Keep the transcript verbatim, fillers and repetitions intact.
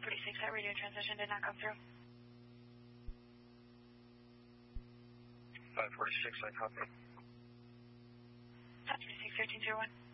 forty-six, that radio transmission did not come through. five forty-six, I copy. five forty-six, thirteen zero one.